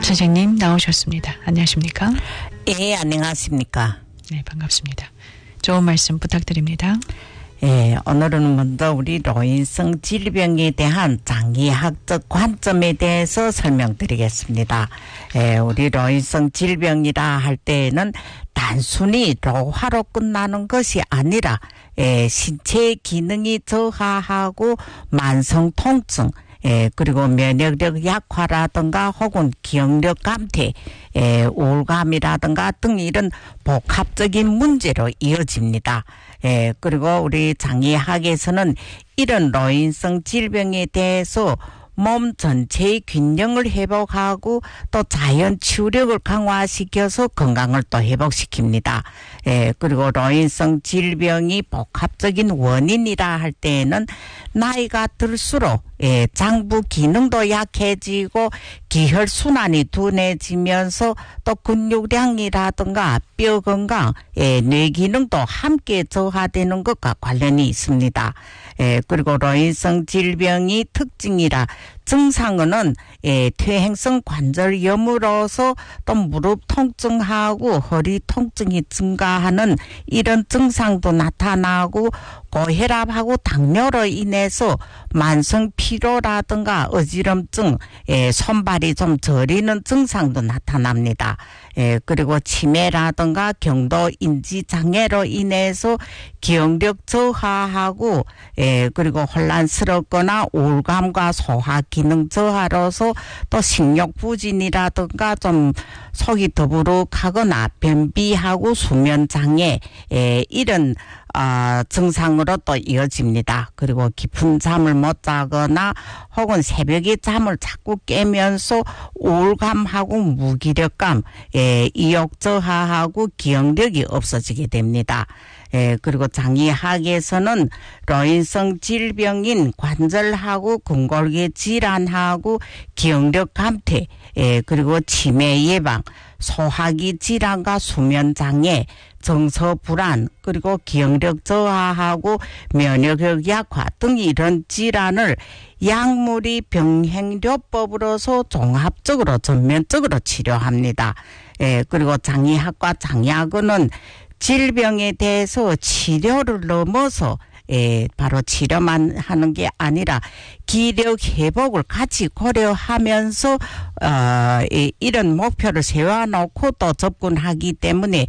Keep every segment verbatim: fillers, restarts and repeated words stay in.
선생님 나오셨습니다. 안녕하십니까? 예, 안녕하십니까? 네, 반갑습니다. 좋은 말씀 부탁드립니다. 예, 오늘은 먼저 우리 노인성 질병에 대한 장의학적 관점에 대해서 설명드리겠습니다. 예, 우리 노인성 질병이라 할 때에는 단순히 노화로 끝나는 것이 아니라 예, 신체 기능이 저하하고 만성 통증, 예, 그리고 면역력 약화라든가 혹은 기억력 감퇴, 예, 우울감이라든가 등 이런 복합적인 문제로 이어집니다. 예, 그리고 우리 장의학에서는 이런 노인성 질병에 대해서 몸 전체의 균형을 회복하고 또 자연 치유력을 강화시켜서 건강을 또 회복시킵니다. 예, 그리고 노인성 질병이 복합적인 원인이라 할 때에는 나이가 들수록 예, 장부 기능도 약해지고 기혈순환이 둔해지면서 또 근육량이라든가 뼈 건강, 예, 뇌 기능도 함께 저하되는 것과 관련이 있습니다. 예, 그리고 노인성 질병이 특징이라 증상은 예, 퇴행성 관절염으로서 또 무릎 통증하고 허리 통증이 증가하는 이런 증상도 나타나고 고혈압하고 당뇨로 인해서 만성 피로라든가 어지럼증, 예, 손발이 좀 저리는 증상도 나타납니다. 예, 그리고 치매라든가 경도 인지 장애로 인해서 기억력 저하하고 예, 그리고 혼란스럽거나 우울감과 소화 기능 저하로서 또 식욕 부진이라든가 좀 속이 더부룩하거나 변비하고 수면 장애, 예, 이런 어, 증상으로 또 이어집니다. 그리고 깊은 잠을 못 자거나 혹은 새벽에 잠을 자꾸 깨면서 우울감하고 무기력감, 예, 이욕 저하하고 기억력이 없어지게 됩니다. 예, 그리고 장의학에서는 노인성 질병인 관절하고 근골격 질환하고 기억력 감퇴, 예, 그리고 치매 예방, 소화기 질환과 수면 장애, 정서 불안, 그리고 기억력 저하하고 면역력 약화 등 이런 질환을 약물이 병행요법으로서 종합적으로 전면적으로 치료합니다. 예, 그리고 장의학과 장의학은 질병에 대해서 치료를 넘어서 예, 바로 치료만 하는 게 아니라 기력 회복을 같이 고려하면서 어, 이, 이런 목표를 세워놓고 또 접근하기 때문에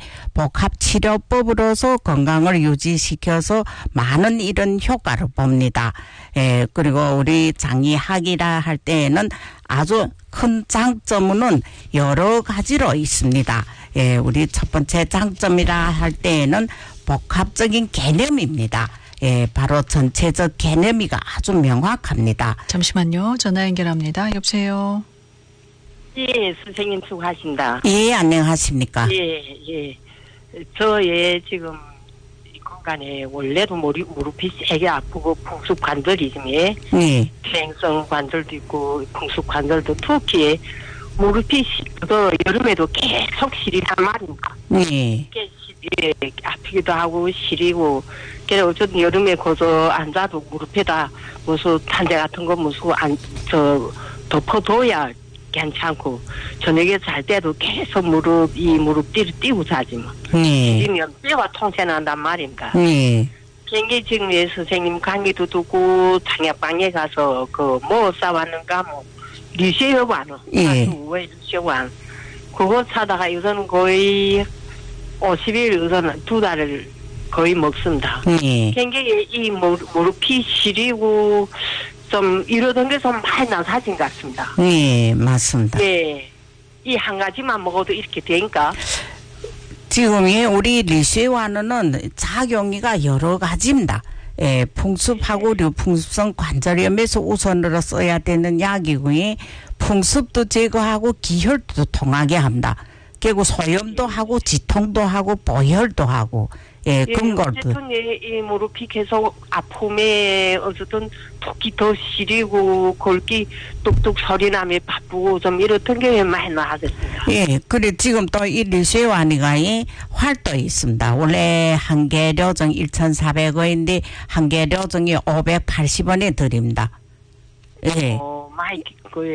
복합치료법으로서 건강을 유지시켜서 많은 이런 효과를 봅니다. 예, 그리고 우리 장의학이라 할 때에는 아주 큰 장점은 여러 가지로 있습니다. 예, 우리 첫 번째 장점이라 할 때에는 복합적인 개념입니다. 예, 바로 전체적 개념이가 아주 명확합니다. 잠시만요. 전화 연결합니다. 여보세요. 예, 선생님 수고하십니다. 예, 안녕하십니까. 예, 예. 저의 지금 이 공간에 원래도 무릎, 무릎이 세게 아프고 풍습 관절이 중에 예. 퇴행성 관절도 있고 풍습 관절도 특히 무릎이 더 여름에도 계속 시리단 말입니다. 예. 예, 아프기도 하고 시리고 그래 어쨌든 여름에 거저 앉아도 무릎에다 무슨 탄재 같은 거 무슨 안저 덮어둬야 괜찮고 저녁에 잘 때도 계속 무릎 이 무릎 뒤로 띄고 자지 뭐. 예. 시리면 뼈가 통째난단 말입니다. 예. 비행기 지금에 선생님 강의도 듣고 장약방에 가서 그 뭐 싸왔는가 뭐 리쉐어반 예. 왜 리쉐어반 그거 사다가 요새는 거의 오십 일 우선은 두 달을 거의 먹습니다. 예. 굉장히 이 무릎이 시리고 좀 이러던 게 좀 많이 난 사진 같습니다. 예, 맞습니다. 예. 이 한 가지만 먹어도 이렇게 되니까. 지금이 우리 리쉐와는 작용이가 여러 가지입니다. 예, 풍습하고 류풍습성 관절염에서 우선으로 써야 되는 약이고요. 풍습도 제거하고 기혈도 통하게 합니다. 그리고 소염도 하고 지통도 하고 보혈도 하고 예, 근골도. 어쨌든 예, 이 무릎이 계속 아픔에 어쨌든 툭이 더 시리고 골기 뚝뚝 소리 나며 바쁘고 좀 이렇던 게 많이 나아졌습니다. 예, 그래 지금 또 이 리쉐와니가 활동이 있습니다. 원래 한 개 료정 천사백 원인데 한 개 료정이 오백팔십 원에 드립니다. 예. 어, 많이